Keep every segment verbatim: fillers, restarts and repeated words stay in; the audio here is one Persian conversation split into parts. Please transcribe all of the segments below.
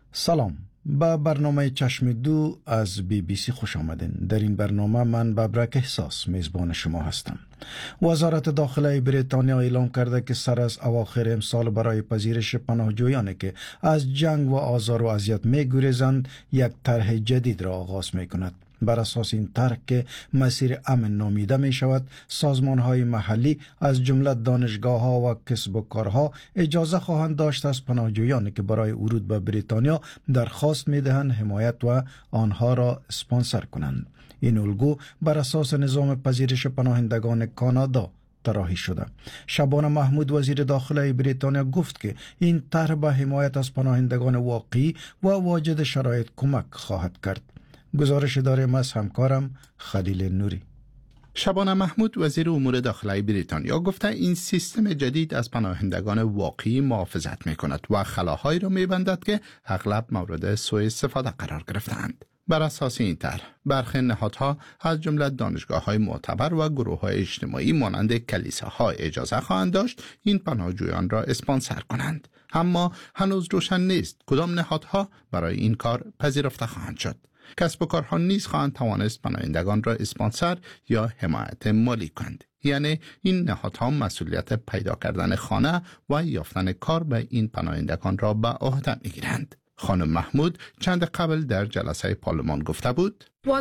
سلام، با برنامه چشم دو از بی بی سی خوش آمدین. در این برنامه من ببرک احساس میزبان شما هستم. وزارت داخله بریتانیا اعلام کرده که سر از اواخر امسال برای پذیرش پناهجویانی که از جنگ و آزار و اذیت می‌گریزند یک طرح جدید را آغاز می‌کند. بر اساس این طرح که مسیر امن نامیده می شود، سازمان های محلی از جمله دانشگاه ها و کسب و کارها اجازه خواهند داشت از پناهجویانی که برای ورود به بریتانیا درخواست می دهند حمایت و آنها را اسپانسر کنند. این الگو بر اساس نظام پذیرش پناهندگان کانادا طراحی شده. شبانه محمود وزیر داخله بریتانیا گفت که این طرح به حمایت از پناهندگان واقعی و واجد شرایط کمک خواهد کرد. گزارش داریم از همکارم خلیل نوری. شبانه محمود وزیر امور داخلی بریتانیا گفته این سیستم جدید از پناهندگان واقعی محافظت می کند و خلاهایی را می بندد که اغلب مورد سوء استفاده قرار گرفتند. بر اساس این طرح برخی نهادها از جمله دانشگاه‌های معتبر و گروه‌های اجتماعی مانند کلیساها اجازه خواهند داشت این پناهجویان را اسپانسر کنند. اما هنوز روشن نیست کدام نهادها برای این کار پذیرفته خواهند شد. کسب و کارها نیز خواهند توانست پناهندگان را اسپانسر یا حمایت مالی کنند. یعنی این نهادها مسئولیت پیدا کردن خانه و یافتن کار به این پناهندگان را به عهده میگیرند. خانم محمود چند قبل در جلسه پارلمان گفته بود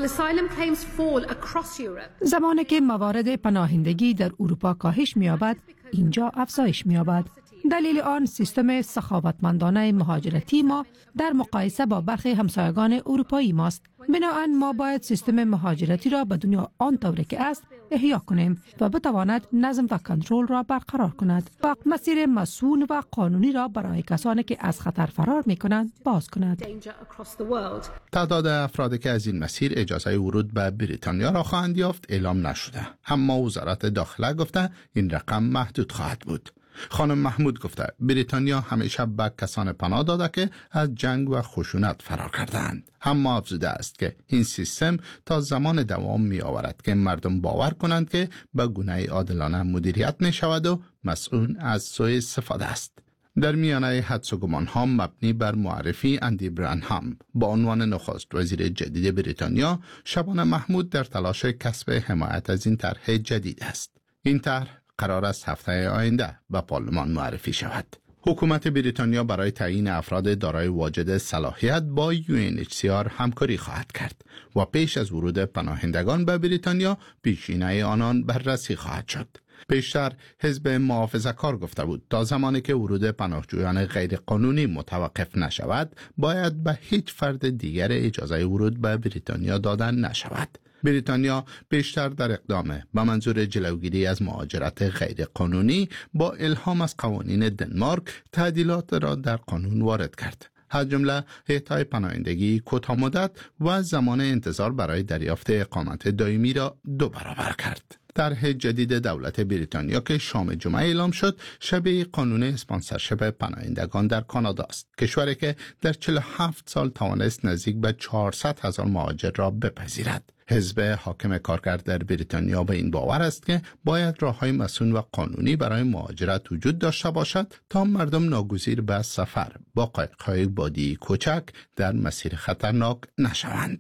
زمانی که موارد پناهندگی در اروپا کاهش می‌یابد، اینجا افزایش می‌یابد. دلیل آن سیستم سخاوتمندانه مهاجرتی ما در مقایسه با برخی همسایگان اروپایی ماست. بنابراین ما باید سیستم مهاجرتی را به دنیا آن طوری که است احیا کنیم و بتواند نظم و کنترل را برقرار کند و مسیر مسئول و قانونی را برای کسانی که از خطر فرار می کنند باز کند. تعداد افرادی که از این مسیر اجازه ورود به بریتانیا را خواهند یافت اعلام نشده، اما وزارت داخله گفته این رقم محدود خواهد بود. خانم محمود گفته بریتانیا همیشه به کسان پناه داده که از جنگ و خشونت فرار کردند، اما افزوده است که این سیستم تا زمان دوام می آورد که مردم باور کنند که به گونه عادلانه مدیریت می شود و مسئول از سوء استفاده است. در میانه حدس و گمان ها مبنی بر معرفی اندی برانهام با عنوان نخست وزیر جدید بریتانیا، شبانه محمود در تلاش کسب حمایت از این طرح جدید است. این طرح قرار است هفته آینده به پارلمان معرفی شود. حکومت بریتانیا برای تعیین افراد دارای واجد صلاحیت با یو ان اچ سی آر همکاری خواهد کرد و پیش از ورود پناهندگان به بریتانیا پیشینه آنان بررسی خواهد شد. پیشتر حزب محافظه‌کار گفته بود تا زمانی که ورود پناهجویان غیر قانونی متوقف نشود باید به هیچ فرد دیگر اجازه ورود به بریتانیا دادن نشود. بریتانیا بیشتر در اقدام به منظور جلوگیری از مهاجرت غیر قانونی با الهام از قوانین دنمارک تعدیلات را در قانون وارد کرد. از جمله اعطای پناهندگی کوتاه مدت و زمان انتظار برای دریافت اقامت دائمی را دو برابر کرد. طرح جدید دولت بریتانیا که شام جمعه اعلام شد شبیه قانون اسپانسرشپ پناهندگان در کانادا است، کشوری که در چهل و هفت سال توانست نزدیک به چهارصد هزار مهاجر را بپذیرد. حزب حاکم کارگر در بریتانیا به این باور است که باید راههای مسئول و قانونی برای مهاجرت وجود داشته باشد تا مردم ناگزیر به سفر با قایق‌های بادی کوچک در مسیر خطرناک نشوند.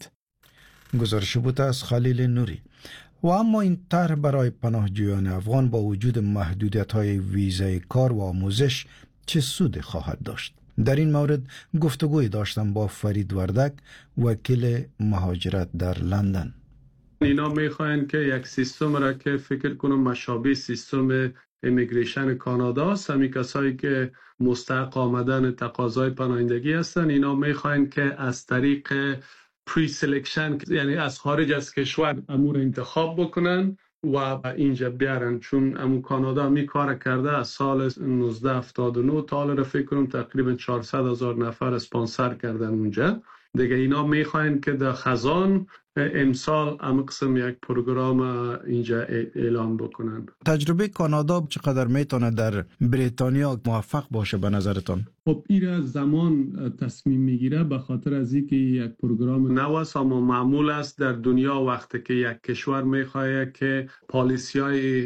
گزارش بود از خلیل نوری. و اما این طرح برای پناهجویان افغان با وجود محدودیت‌های ویزای کار و آموزش چه سود خواهد داشت؟ در این مورد گفتگوی داشتم با فرید وردک، وکیل مهاجرت در لندن. اینا میخواین که یک سیستم را که فکر کنم مشابه سیستم امیگریشن کانادا است، همی کسایی که مستحق آمدن تقاضای پناهندگی هستن، اینا میخواین که از طریق پری سلکشن، یعنی از خارج از کشور امور انتخاب بکنن و اینجا بیارن، چون امو کانادا می کار کرده از سال نوزده هفتاد و نه تا حالا فکر کنم تقریبا چهارصد هزار نفر اسپانسر کردن اونجا. دیگه اینا میخواین که در خزان امسال ام قسم یک پروگرام اینجا اعلام بکنن. تجربه کانادا چقدر میتونه در بریتانیا موفق باشه به نظرتان؟ خب این زمان تصمیم میگیره، به خاطر از اینکه یک پروگرام نو است، اما معمول است در دنیا وقتی که یک کشور میخواد که پالیسی های